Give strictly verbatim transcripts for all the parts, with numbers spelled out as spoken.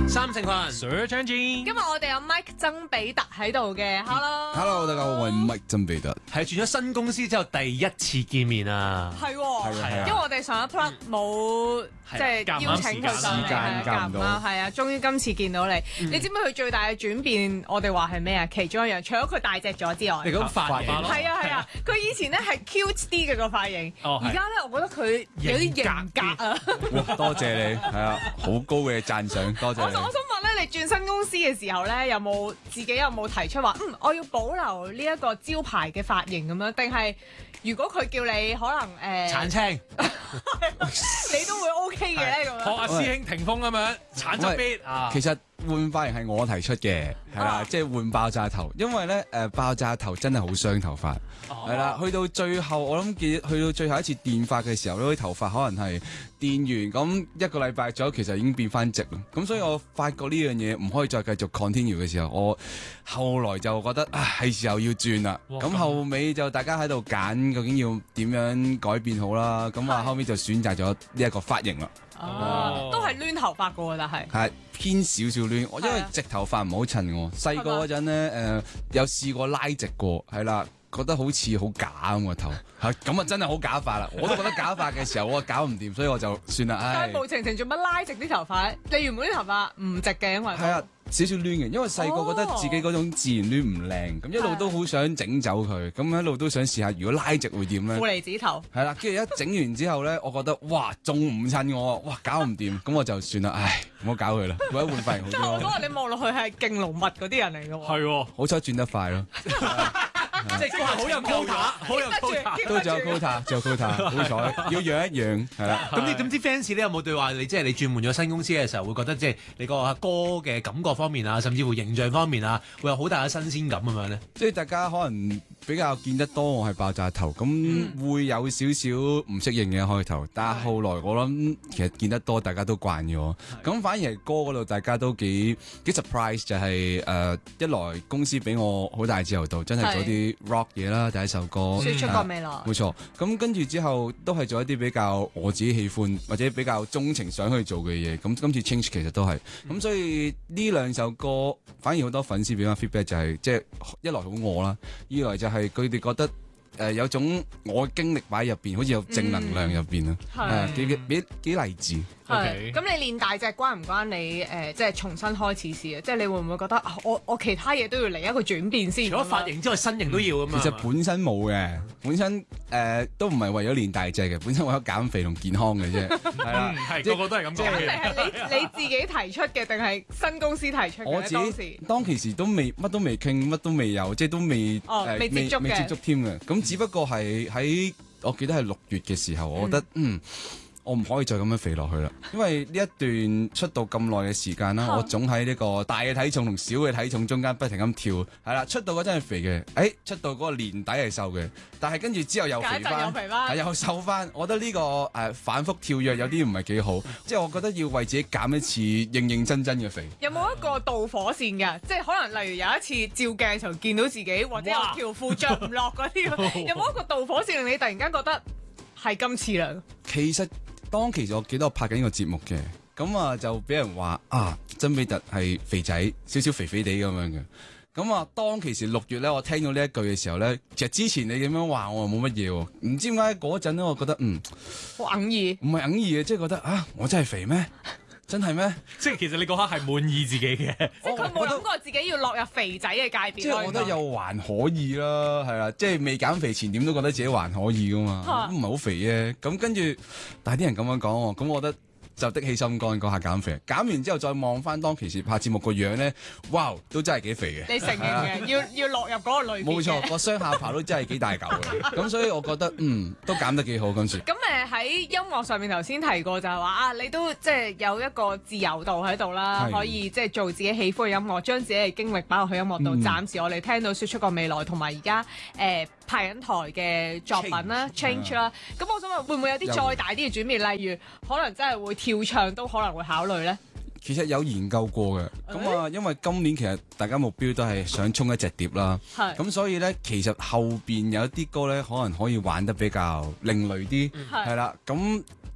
三成群 Sir 張志，今日我哋有 Mike 曾比特喺度嘅 ，Hello，Hello， 大家好，我係 Mike 曾比特， 係轉咗新公司之後第一次見面啊， 係，係啊，因為我哋上一 part 冇即係邀請佢上嚟，夾唔到，係啊，終於今次見到你，你知唔知佢最大嘅轉變？我哋話係咩啊？其中一樣，除咗佢大隻咗之外， 你講髮型， 係啊係啊，佢以前咧係 cute 啲嘅個髮型，而家咧我覺得佢有啲型格啊， 哇，多謝你，係啊，好高嘅讚賞，多謝你。 我想問咧，你轉新公司嘅時候咧，有冇自己有冇提出話，嗯，我要保留呢一個招牌嘅髮型咁樣，定係如果佢叫你可能誒， 鏟青， 你都會 OK 嘅咧咁樣？ 學阿師兄霆鋒咁樣鏟側邊啊！ 其實換髮型係我提出嘅，係啦，即係換爆炸頭，因為咧誒爆炸頭真係好傷頭髮，係啦，去到最後我諗見去到最後一次電髮嘅時候，呢啲頭髮可能係電完咁一個禮拜左右，其實已經變翻直啦。咁所以我發覺呢樣嘢唔可以再繼續 continue 嘅時候，我後來就覺得啊係時候要轉啦。咁後尾就大家喺度揀究竟要點樣改變好啦。咁啊後尾就選擇咗呢一個髮型啦。 哦，都係攣頭髮噶喎，但係係偏少少攣，我因為直頭髮唔好襯我。細個嗰陣咧，誒有試過拉直過，係啦，覺得好似好假咁個頭，係咁啊真係好假髮啦！我都覺得假髮嘅時候我搞唔掂，所以我就算啦。 但係無情情做乜拉直啲頭髮？你原本啲頭髮唔直嘅，因為係啊少少攣嘅，因為細個覺得自己嗰種自然攣唔靚，咁一路都好想整走佢，咁一路都想試下如果拉直會點咧？ 負離子頭係啦，跟住一整完之後咧，我覺得哇仲唔襯我，哇搞唔掂，咁我就算啦，唉唔好搞佢啦，或者換髮型好啲。 即係我嗰日你望落去係勁濃密嗰啲人嚟嘅喎。 係喎， 好彩轉得快咯。 即係好有 quota，好有 quota， 都仲有 quota，仲有 quota，好彩要養一養，係啦。 咁你點知 fans 咧有冇對話你？即係你轉換咗新公司嘅時候，會覺得即係你個歌嘅感覺方面啊，甚至乎形象方面啊，會有好大嘅新鮮感咁樣咧？ 即係大家可能比較見得多我係爆炸頭，咁會有少少唔適應嘅開頭，但係後來我諗其實見得多，大家都慣咗。咁反而係歌嗰度，大家都幾幾 surprise，就係誒一來公司俾我好大自由度，真係做啲 rock 嘢啦，第一首歌說出個未來， 冇錯。咁跟住之後都係做一啲比較我自己喜歡或者比較鍾情想去做嘅嘢。咁今次 Change 其實都係咁，嗯、所以呢兩首歌反而好多粉絲俾翻 feedback 就係即係一來好我啦，二來就係佢哋覺得。誒、呃、有種我經歷擺喺入邊，好似有正能量入邊啊，係幾幾幾勵志。 係咁，你練大隻關唔關你誒、呃、即係重新開始試啊？即係你會唔會覺得啊？我我其他嘢都要嚟一個轉變先。 除咗髮型之外，身形都要啊嘛。 其實本身冇嘅，本身誒、呃、都唔係為咗練大隻嘅，本身為咗減肥同健康嘅啫。係啦， 係個個都係咁講嘅。 係你你自己提出嘅，定係新公司提出嘅？ 我自己當其時都未乜都未傾，乜都未有，即係都未哦未、呃、接觸嘅， 未接觸添嘅。咁只不過係喺我記得係六月嘅時候，我覺得嗯。嗯我唔可以再咁樣肥落去啦，因為呢一段出道咁耐嘅時間啦，我總喺呢個大嘅體重同小嘅體重中間不停咁跳，係啦，出道嗰陣係肥嘅，誒、欸、出道嗰個年底係瘦嘅，但係跟住之後又肥翻，係又瘦翻，我覺得呢、這個誒、呃、反覆跳躍有啲唔係幾好，即係我覺得要為自己減一次認認真真嘅肥。 有冇一個導火線㗎？即係可能例如有一次照鏡嘅時候見到自己，或者有條褲着唔落嗰啲，有冇一個導火線令你突然間覺得係今次啦？ 其實。當其實我記得我拍緊呢個節目嘅，咁啊就俾人話啊曾比特係肥仔，少少肥肥地咁樣嘅。咁啊當其時六月咧，我聽到呢一句嘅時候咧，其實之前你咁樣話我又冇乜嘢喎，唔知點解嗰陣咧，我覺得嗯好哽耳， 唔係哽耳嘅，即係覺得啊我真係肥咩？真係咩？ 即係其實你嗰刻係滿意自己嘅， 即係佢冇諗過自己要落入肥仔嘅界別。 即係我覺得又還可以啦，係啦，即係未減肥前點都覺得自己還可以噶嘛，唔係好肥啫。咁跟住，但係啲人咁樣講，咁我覺得。就的起心肝嗰下減肥，減完之後再望翻當其時拍節目個樣咧，哇，都真係幾肥嘅。 你承認嘅，要要落入嗰個類別。 冇錯，個雙下巴都真係幾大嚿嘅。咁所以我覺得嗯都減得幾好今次。 咁誒喺音樂上面頭先提過就係話啊，你都即係有一個自由度喺度啦，可以即係做自己喜歡嘅音樂，將自己嘅經歷擺落去音樂度。嗯、暫時我哋聽到說出個未來，同埋而家誒派緊台嘅作品啦 ，Change, Change 啦。咁、啊、我想問會唔會有啲再大啲嘅轉變？例如可能真係會跳唱都可能會考慮咧。 其實有研究過嘅，咁啊、欸，因為今年其實大家目標都係想衝一隻碟啦，咁是所以咧，其實後邊有啲歌咧，可能可以玩得比較另類啲，係啦、嗯，咁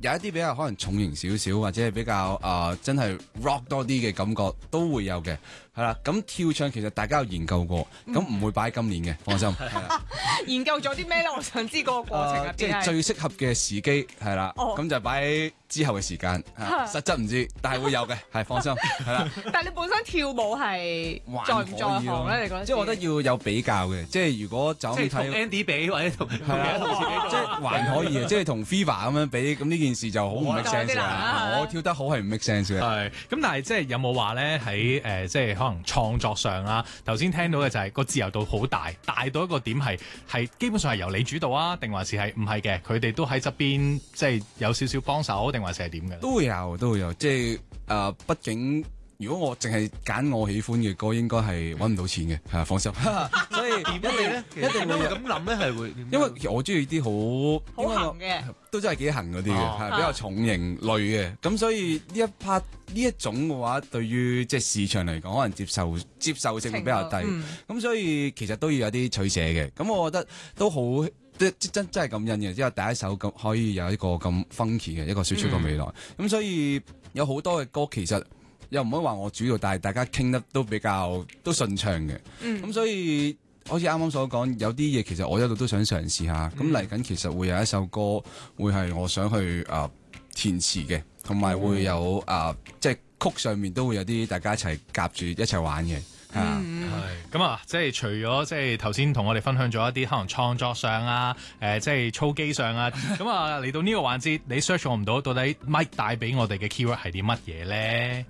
有一啲比較可能重型少少，或者係比較啊、呃、真係 rock 多啲嘅感覺都會有嘅，係啦。咁跳唱其實大家有研究過，咁唔、嗯、會擺今年嘅，放心。 研究咗啲咩咧？我想知嗰個過程入邊、呃、 即係最適合嘅時機係啦，咁、哦、就擺喺之後嘅時間，實質唔知，但係會有嘅，係放心，係啦。但係你本身跳舞係在唔在行咧？你覺得？即係我覺得要有比較嘅，即係如果就咁睇，同 Andy 比或者同係啊，同自己即係還可以嘅，即係同 Fever 咁樣比，咁呢件事就好唔 make sense 啦。我跳得好係唔 make sense 嘅。 係，咁但係即係有冇話咧喺誒，即係可能創作上啦，頭先聽到嘅就係個自由度好大，大到一個點係係基本上係由你主導啊，定還是係唔係嘅？佢哋都喺側邊即係有少少幫手，定還是係點嘅？ 都會有，都會有，即係誒，畢竟。如果我淨係揀我喜歡嘅歌，應該係揾唔到錢嘅，係啊，放心。所以點解咧？一定會咁諗咧，係會。 因為其實我中意啲好好行嘅， 都真係幾行嗰啲嘅，係、哦、比較重型類嘅。咁所以呢一 part 呢一種嘅話，對於即係市場嚟講，可能接受接受性會比較低。咁、嗯、所以其實都要有啲取捨嘅。咁我覺得都好，真真真係感恩嘅，因為第一首咁可以有一個咁 funky 嘅一個說出個未來。咁、嗯、所以有好多嘅歌其實。又唔可以話我主導，但係大家傾得都比較都順暢嘅。咁、嗯、所以好似啱啱所講，有啲嘢其實我一路都想嘗試下。咁嚟緊其實會有一首歌會係我想去啊、呃、填詞嘅，同埋會有啊、呃、即係曲上面都會有啲大家一齊夾住一齊玩嘅。係啊， 係咁啊！即係除咗即係頭先同我哋分享咗一啲可能創作上啊，誒、呃，即係操機上啊，咁啊嚟到呢個環節，你 search 我唔到，到底 Mike 帶俾我哋嘅 keyword 係啲乜嘢咧？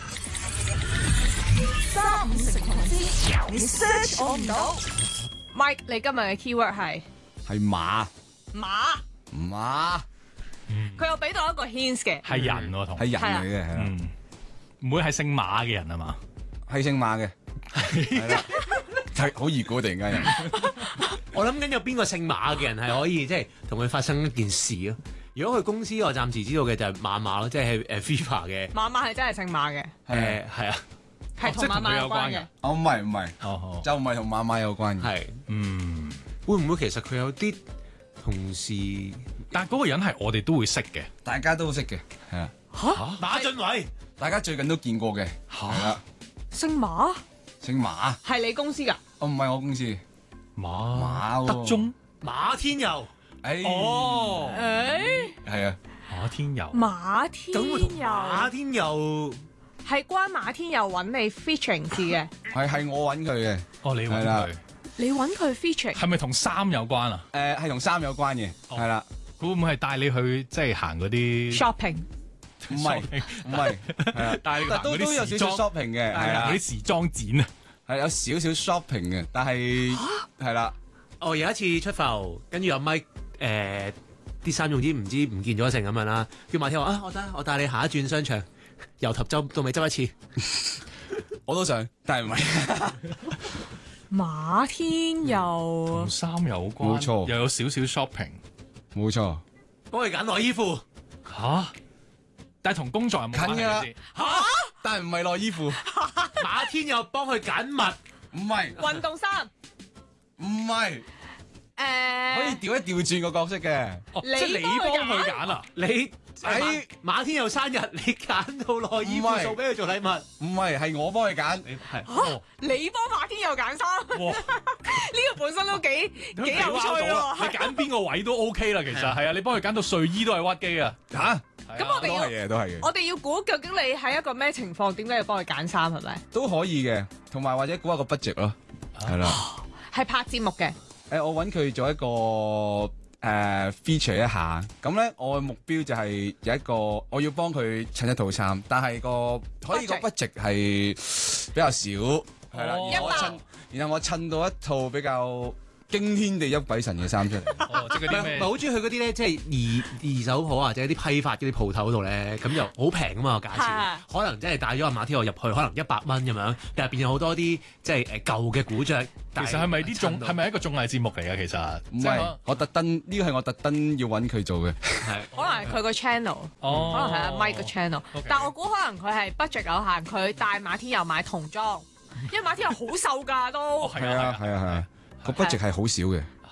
三五成群之，你 search 我唔到。Mike，你今日嘅 keyword 係係馬馬馬， 佢有俾到一個 hint 嘅， 係人喎，同係人嚟嘅，係啦， 唔會係姓馬嘅人啊嘛？ 係姓馬嘅，係啦，係好易估突然間。 我諗緊有邊個姓馬嘅人係可以即係同佢發生一件事咯。如果佢公司我暫時知道嘅就係馬馬咯，即係誒 Fever 嘅。馬馬係真係姓馬嘅，誒係啊。 係同馬馬有關嘅， 哦唔係唔係，哦就唔係同馬馬有關嘅， 係，嗯，會唔會其實佢有啲同事， 但係嗰個人係我哋都會識嘅， 大家都識嘅，係啊， 嚇，馬浚偉，大家最近都見過嘅，係啦， 姓馬， 姓馬， 係你公司㗎？ 哦唔係我公司， 馬馬德中， 馬天佑， 誒， 哦， 誒， 係啊， 馬天佑， 馬天佑， 馬天佑。 係關馬天佑揾你 featuring 事嘅， 係係我揾佢嘅。 哦，你揾佢， 你揾佢 featuring，係咪同衫有關啊？ 誒係同衫有關嘅，係啦。 佢會唔會係帶你去即係行嗰啲 shopping？ 唔係唔係，係啊，但係都都有少少 shopping 嘅，係啊， 嗰啲時裝展啊，係有少少 shopping 嘅，但係係啦。 哦，有一次出埠，跟住阿 Mike 誒啲衫用啲唔知唔見咗成咁樣啦，叫馬天話啊，我得我帶你下一轉商場。由頭執到尾執一次， 我都想，但係唔係。 馬天佑同衫有關，冇錯，又有少少 shopping，冇錯。 幫佢揀內衣褲， 吓？但係同工作有冇關係先？ 吓？ 但係唔係內衣褲。 馬天佑幫佢揀襪， 唔係運動衫， 唔係。 誒， 可以調一調轉個角色嘅， 即係你幫佢揀啊？ 你喺馬天佑生日，你揀到內衣褲送俾佢做禮物？ 唔係，係我幫佢揀。 係嚇，你幫馬天佑揀衫？呢個本身都幾幾有趣喎！ 你揀邊個位都 OK 啦，其實係啊，你幫佢揀到睡衣都係屈機啊！ 嚇， 咁我哋都係嘅，都係嘅。 我哋要估究竟你係一個咩情況？點解要幫佢揀衫係咪？ 都可以嘅，同埋或者估下個 budget 咯，係啦。 係拍節目嘅。 誒，我揾佢做一個誒、呃、feature 一下，咁咧我嘅目標就係有一個我要幫佢襯一套衫，但係個可以個 budget 係比較少，係啦、哦，然後我襯，然後我襯到一套比較驚天地泣鬼神嘅衫出嚟， 哦，即係嗰啲咩？ 唔係好中意去嗰啲咧，即係二二手鋪或者啲批發嗰啲鋪頭度咧，咁又好平啊嘛個價錢，可能真係帶咗阿馬天佑入去，可能一百蚊咁樣，但入邊有好多啲即係誒舊嘅古着。 其實係咪啲綜係咪一個綜藝節目嚟嘅？其實唔係，我特登呢個係我特登要揾佢做嘅， 係可能係佢個 channel，可能係阿 Mike 個 channel，但我估可能佢係 budget 有限，佢帶馬天佑買童裝，因為馬天佑好瘦㗎都， 係啊係啊係啊，個 budget 係好少嘅，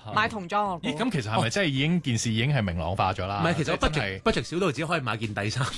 買童裝我估。 咦，咁其實係咪真係已經件事已經係明朗化咗啦？ 唔係，其實我真 budget budget 少到只可以買件底衫。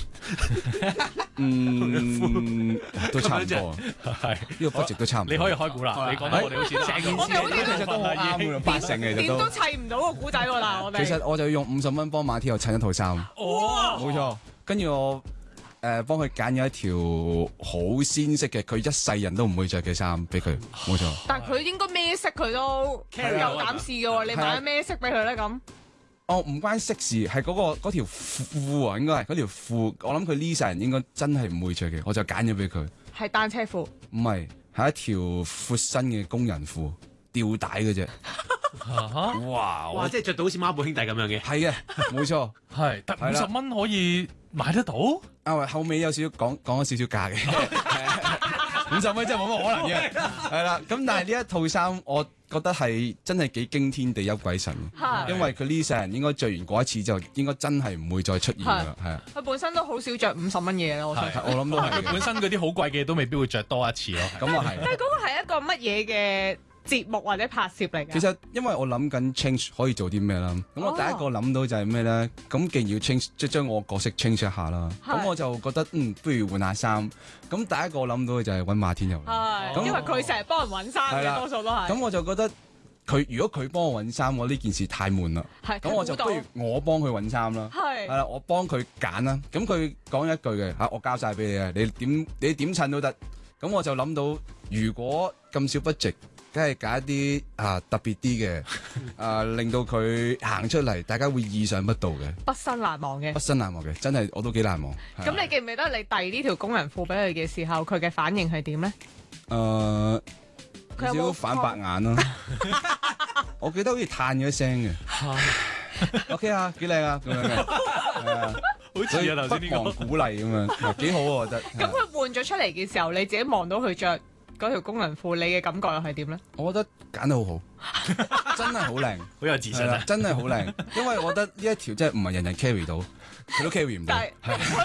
嗯，都差唔多， 係呢個 budget 都差唔多。 你可以開估啦，你講到我哋好似成件事我哋好似其實都好啱㗎啦，八成其實都點都。砌唔到個古仔喎嗱，我哋。 其實我就用五十蚊幫馬天佑襯一套衫， 哦， 冇錯。跟住我誒幫佢揀咗一條好鮮色嘅，佢一世人都唔會着嘅衫俾佢，冇錯。 但係佢應該咩色佢都係啊夠膽試嘅喎，你買咗咩色俾佢咧咁？ 哦，唔關色事，係嗰、個嗰條褲啊，應該係嗰條褲。我諗佢呢世人應該真係唔會着嘅，我就揀咗俾佢。 係單車褲。 唔係，係一條闊身嘅工人褲，吊帶嘅啫。哇！ 哇！即係着到好似孖寶兄弟咁樣嘅。 係嘅，冇錯。 係得五十蚊可以買得到？ 啊，喂，後尾有少少講講咗少少價嘅，五十蚊真係冇乜可能嘅，係啦。咁但係呢一套衫，我覺得係真係幾驚天地泣鬼神嘅， 係因為佢呢世人應該着完嗰一次之後，應該真係唔會再出現㗎啦，係啊。 佢本身都好少着五十蚊嘢咯，我相信。 我諗都係嘅。 佢本身嗰啲好貴嘅都未必會着多一次咯。 咁啊係。 但係嗰個係一個乜嘢嘅節目或者拍攝嚟㗎？ 其實因為我諗緊 change 可以做啲咩啦，咁我第一個諗到就係咩咧？咁既然要 change，即係將我角色 change 一下啦。咁我就覺得嗯，不如換下衫。咁第一個諗到嘅就係揾馬天佑。 係， 咁因為佢成日幫人揾衫嘅， 係啦多數都係。 咁我就覺得佢如果佢幫我揾衫，我呢件事太悶啦。 係咁我就不如我幫佢揾衫啦。係係啦，我幫佢揀啦。咁佢講一句嘅嚇，我交晒俾你啊！你點你點襯都得。咁我就諗到，如果咁少 budget，梗係揀一啲啊特別啲嘅，啊令到佢行出嚟，大家會意想不到嘅， 畢生難忘嘅畢。生難忘嘅，真係我都幾難忘。係啊咁你記唔記得你遞呢條工人褲俾佢嘅時候，佢嘅反應係點咧？ 誒佢有冇有少少反白眼咯，我記得好似嘆咗一聲嘅。OK 啊，幾靚啊，咁樣嘅，係啊， 好似啊頭先呢不忘個。 鼓勵咁樣，幾好啊，我覺得。 咁佢換咗出嚟嘅時候，你自己望到佢着嗰條工人褲，你嘅感覺又係點咧？ 我覺得揀得好好，真係好靚， 好有自信係啦啊！ 真係好靚，因為我覺得呢一條真係唔係人人 carry 到，佢都 carry 唔到。 但係，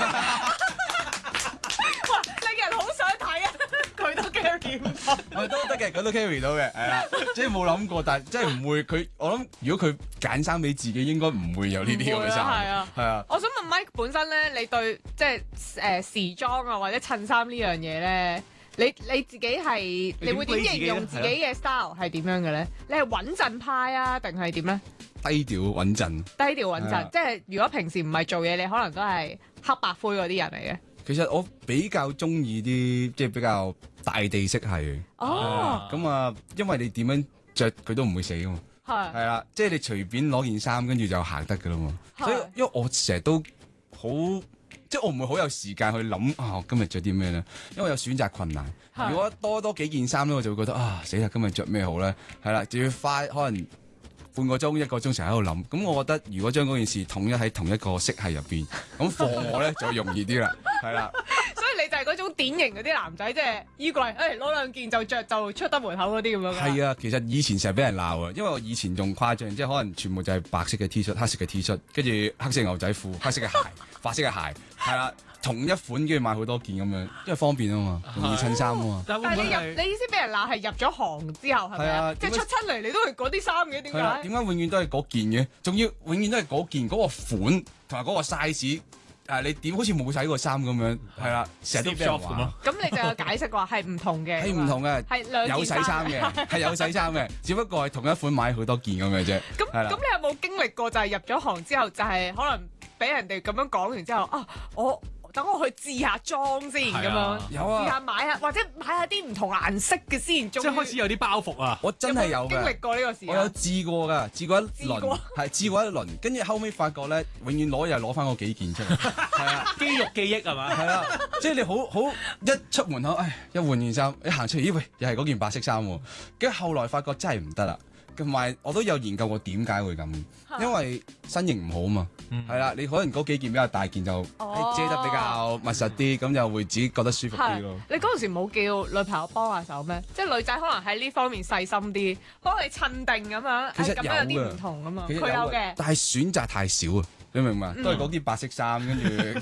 哇！令人好想睇啊！佢都 carry 唔到。 我都得嘅，佢都 carry 到嘅，係啦，即係冇諗過，但係真係唔會。佢我諗，如果佢揀衫俾自己，應該唔會有呢啲咁嘅衫。 係啊， 係啊。 我想問 Mike 本身咧，你對即係誒時裝啊或者襯衫呢樣嘢咧，你你自己係你會點形容自己嘅 style 係點樣嘅咧？你係穩陣派啊，定係點咧？ 低調穩陣。 低調穩陣， 係啊即係如果平時唔係做嘢，你可能都係黑白灰嗰啲人嚟嘅。 其實我比較中意啲即係比較大地色系嘅。 哦， 咁啊，因為你點樣着佢都唔會死噶嘛。 係係啦，即係你隨便攞件衫跟住就行得噶啦嘛。 係所以因為我成日都好，即係我唔會好有時間去諗啊，我今日着啲咩咧？因為有選擇困難。 係如果多多幾件衫咧，我就會覺得啊，死啦！今日着咩好咧？係啦，就要花可能半個鐘一個鐘成日喺度諗。咁我覺得如果將嗰件事統一喺同一個色系入邊，咁放我咧就容易啲啦。係啦， 所以你就係嗰種典型嗰啲男仔，即係衣櫃誒攞兩件就着就出得門口嗰啲咁樣㗎。 係啊，其實以前成日俾人鬧啊，因為我以前仲誇張，即係可能全部就係白色嘅 T 恤、黑色嘅 T 恤，跟住黑色牛仔褲、黑色嘅鞋、白色嘅鞋，係啦，同一款跟住買好多件咁樣，因為方便啊嘛，容易襯衫啊嘛。 但會但係你入唔會係你意思俾人鬧係入咗行之後係咪係啊啊？即係出親嚟你都係嗰啲衫嘅，點係啦， 解點？解永遠都係嗰件嘅？仲要永遠都係嗰件嗰個款同埋嗰個 size。誒，你點好似冇洗過衫咁樣？係啦，成日都俾人 Steve Jobs 咁話咯。 咁你就有解釋話係唔同嘅， 係唔同嘅， 係兩件有洗衫嘅，係有洗衫嘅，只不過係同一款買好多件咁嘅啫。 咁係啦咁，你有冇經歷過就係入咗行之後，就係可能俾人哋咁樣講完之後啊，我等我去置下裝先咁樣係啊， 有啊試下買下或者買下啲唔同顏色嘅先，即即係開始有啲包袱啊？ 我真係有嘅經歷。過呢個時我有候。 試過㗎，試過一輪試過， 係試過一輪，跟住後尾發覺咧，永遠攞又係攞翻嗰幾件出嚟，係啊， 肌肉記憶係嘛？ 係啊，即係你好好一出門口，唉，一換件衫，一行出嚟，咦喂，又係嗰件白色衫喎，跟住後來發覺真係唔得啦，同埋我都有研究過點解會咁，因為身形唔好啊嘛， 嗯係啦，你可能嗰幾件比較大件就哦遮得比較密實啲，咁就會自己覺得舒服啲係咯。 你嗰陣時冇叫女朋友幫下手咩？即係女仔可能喺呢方面細心啲，幫你襯定咁樣， 其實誒咁樣有啲有嘅唔同啊嘛。 其實佢有嘅， 但係選擇太少啊，你明唔明啊？ 嗯都係嗰啲白色衫，跟住